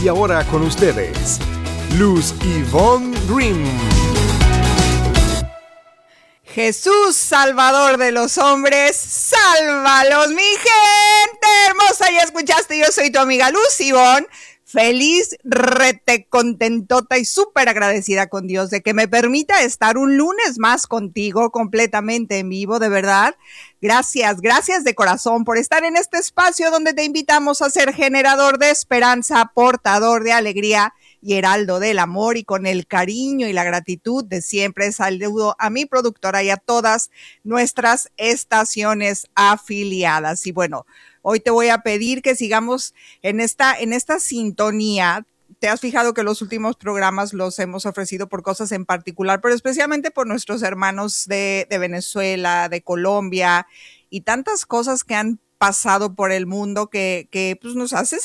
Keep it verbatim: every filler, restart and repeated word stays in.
Y ahora con ustedes, Luz Ivonne Green. Jesús, Salvador de los hombres, sálvalos, mi gente hermosa. Ya escuchaste, yo soy tu amiga Luz Ivonne. Feliz, rete, contentota y súper agradecida con Dios de que me permita estar un lunes más contigo completamente en vivo, de verdad. Gracias, gracias de corazón por estar en este espacio donde te invitamos a ser generador de esperanza, portador de alegría y heraldo del amor, y con el cariño y la gratitud de siempre saludo a mi productora y a todas nuestras estaciones afiliadas. Y bueno, hoy te voy a pedir que sigamos en esta, en esta sintonía. Te has fijado que los últimos programas los hemos ofrecido por cosas en particular, pero especialmente por nuestros hermanos de, de Venezuela, de Colombia y tantas cosas que han pasado por el mundo que, que pues nos hace